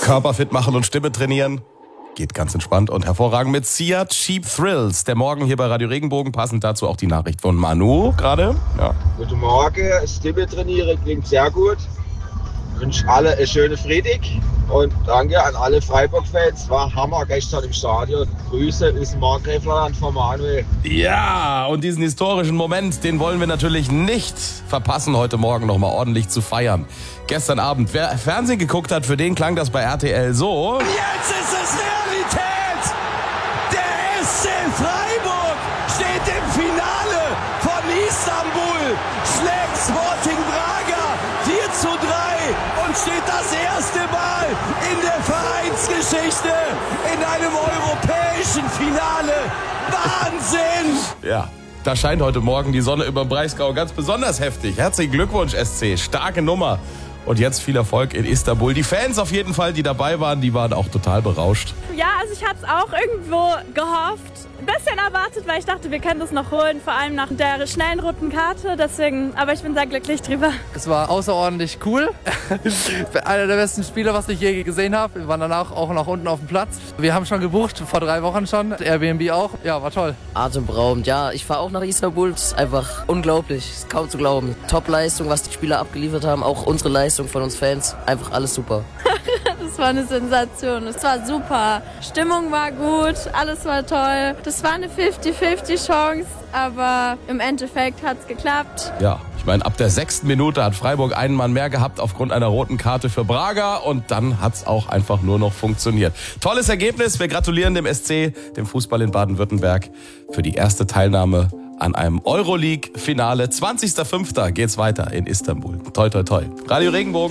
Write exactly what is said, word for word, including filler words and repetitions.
Körper fit machen und Stimme trainieren. Geht ganz entspannt und hervorragend mit Sia Cheap Thrills. Der Morgen hier bei Radio Regenbogen, passend dazu auch die Nachricht von Manu gerade. Ja. Guten Morgen, Stimme trainieren klingt sehr gut. Ich wünsche alle eine schöne Freitag und danke an alle Freiburg-Fans. War Hammer gestern im Stadion. Grüße aus dem Markgräflerland von Manuel. Ja, und diesen historischen Moment, den wollen wir natürlich nicht verpassen, heute Morgen nochmal ordentlich zu feiern. Gestern Abend, wer Fernsehen geguckt hat, für den klang das bei R T L so. Jetzt ist es Realität! Der S C Freiburg steht im Finale von Istanbul, schlägt Sporting Braga vier zu drei und steht das erste Mal in der Vereinsgeschichte in einem europäischen Finale. Wahnsinn! Ja, da scheint heute Morgen die Sonne über Breisgau ganz besonders heftig. Herzlichen Glückwunsch, S C, starke Nummer. Und jetzt viel Erfolg in Istanbul. Die Fans auf jeden Fall, die dabei waren, die waren auch total berauscht. Ja, also ich hatte es auch irgendwo gehofft, ein bisschen erwartet, weil ich dachte, wir können das noch holen, vor allem nach der schnellen roten Karte. Deswegen, aber ich bin sehr glücklich drüber. Es war außerordentlich cool. Einer der besten Spiele, was ich je gesehen habe. Wir waren danach auch noch unten auf dem Platz. Wir haben schon gebucht, vor drei Wochen schon. Airbnb auch. Ja, war toll. Atemberaubend, ja. Ich fahre auch nach Istanbul. Das ist einfach unglaublich. Ist kaum zu glauben. Top-Leistung, was die Spieler abgeliefert haben. Auch unsere Leistung von uns Fans. Einfach alles super. Das war eine Sensation. Es war super. Stimmung war gut, alles war toll. Das war eine fünfzig fünfzig Chance, aber im Endeffekt hat es geklappt. Ja, ich meine, ab der sechsten Minute hat Freiburg einen Mann mehr gehabt aufgrund einer roten Karte für Braga und dann hat es auch einfach nur noch funktioniert. Tolles Ergebnis. Wir gratulieren dem S C, dem Fußball in Baden-Württemberg, für die erste Teilnahme an einem Euroleague-Finale. zwanzigster fünfter geht's weiter in Istanbul. Toi, toi, toi. Radio Regenbogen.